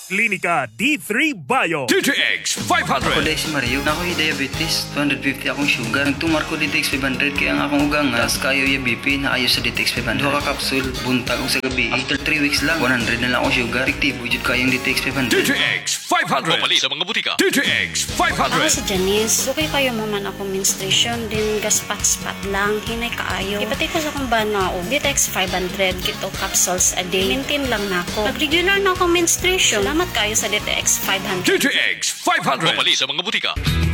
Klinika D3 Bio. DTX 500. Ako si Mario, ako'y diabetes, 250 akong sugar. Nagtumar ko DTX 500 kaya ang akong ugang nga, kayo yung BP na ayos sa DTX 500. Duha ka kapsul, buntag o sa gabi. After 3 weeks lang, 100 na lang akong sugar. Efektibo jud kayong DTX 500. DTX 500. Pumali sa mga butika. DTX 500. Ako si Janice. Okay kayo mo man ako menstruation din gaspat-spat lang. Hinay kaayo. Ipatay ko sa kong bana o DTX 500 kito capsules a day. Maintain lang na ako. Pag regular na ako menstruation, salamat kayo sa DTX 500. DTX 500. Pumali sa mga butika.